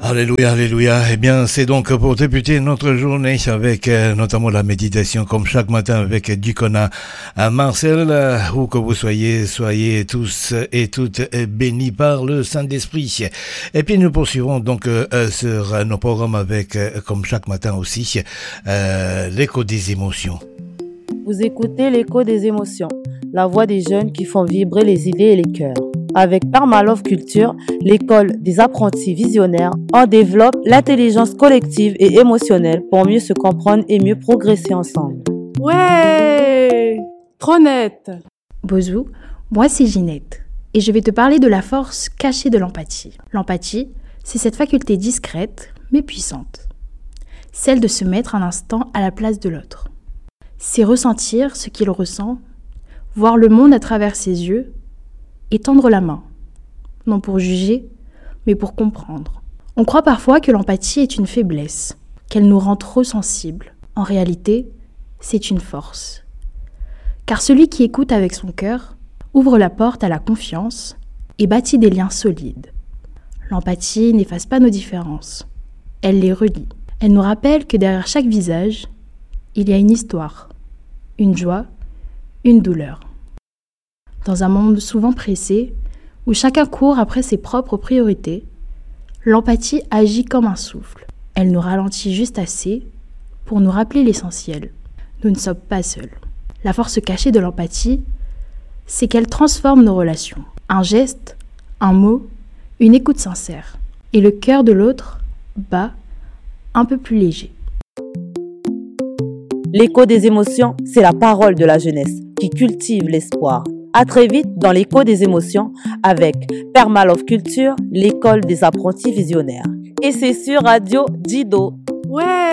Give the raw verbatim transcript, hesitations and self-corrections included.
Alléluia, alléluia. Eh bien, c'est donc pour débuter notre journée avec euh, notamment la méditation, comme chaque matin avec Dukona à Marcel. Euh, où que vous soyez, soyez tous et toutes bénis par le Saint-Esprit. Et puis nous poursuivons donc euh, sur nos programmes avec, euh, comme chaque matin aussi, euh, l'écho des émotions. Vous écoutez l'écho des émotions, la voix des jeunes qui font vibrer les idées et les cœurs. Avec Permalove Culture, l'école des apprentis visionnaires, on développe l'intelligence collective et émotionnelle pour mieux se comprendre et mieux progresser ensemble. Ouais, trop net. Bozou, moi c'est Ginette et je vais te parler de la force cachée de l'empathie. L'empathie, c'est cette faculté discrète mais puissante. Celle de se mettre un instant à la place de l'autre. C'est ressentir ce qu'il ressent, voir le monde à travers ses yeux et tendre la main, non pour juger, mais pour comprendre. On croit parfois que l'empathie est une faiblesse, qu'elle nous rend trop sensibles. En réalité, c'est une force. Car celui qui écoute avec son cœur ouvre la porte à la confiance et bâtit des liens solides. L'empathie n'efface pas nos différences, elle les relie. Elle nous rappelle que derrière chaque visage, il y a une histoire, une joie, une douleur. Dans un monde souvent pressé, où chacun court après ses propres priorités, l'empathie agit comme un souffle. Elle nous ralentit juste assez pour nous rappeler l'essentiel. Nous ne sommes pas seuls. La force cachée de l'empathie, c'est qu'elle transforme nos relations. Un geste, un mot, une écoute sincère. Et le cœur de l'autre bat un peu plus léger. L'écho des émotions, c'est la parole de la jeunesse qui cultive l'espoir. À très vite dans l'écho des émotions avec Permalove Culture, l'école des apprentis visionnaires. Et c'est sur Radio Dido. Ouais.